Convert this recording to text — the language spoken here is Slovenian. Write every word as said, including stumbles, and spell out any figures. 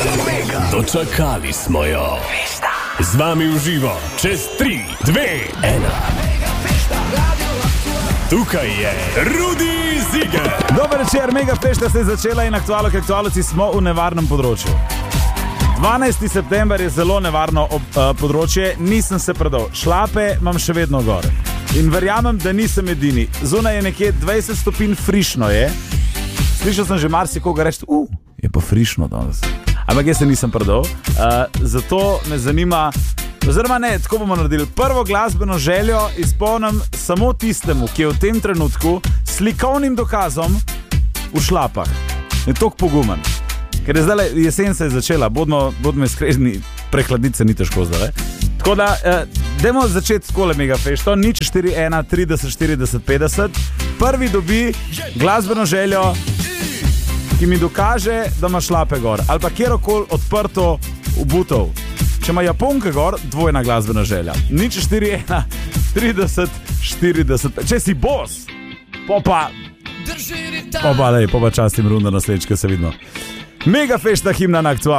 Dočakali smo jo. Z vami v živo, čez tri, dve, ena. Tukaj je Rudi Ziger. Dober večer, Mega Fešta se je začela in aktualno, k aktualci smo v nevarnem področju. dvanajsti september je zelo nevarno ob, uh, področje, nisem se predal. Šlape imam še vedno gor. In verjamem, da nisem edini. Zunaj je nekje dvajset stopinj frišno je. Slišal sem že marsikoga reči, uh, je pa frišno danes. Ampak jaz se nisem predal. Uh, zato me zanima, oziroma ne, tako bomo naredili. Prvo glasbeno željo izpolnim samo tistemu, ki je v tem trenutku slikovnim dokazom v šlapah. Je toliko pogumen. Ker je zdaj jesen se je začela, bodimo, bodimo iskreni, prehladiti se ni težko zdaj. Tako da, eh, dajmo začeti skole Mega Fešto, nič štiri ena trideset štirideset petdeset. Prvi dobi glasbeno željo, ki mi dokaže, da ima šlape gor. Ali pa kjerokoli odprto obutov. Če ima Japonke gor, dvojna glasbena želja. nič štiri ena trideset štirideset. Če si bos, popa, popa, lej, popa častim runda naslednjič, ko se vidimo. Mega Fešta himna na aktualno.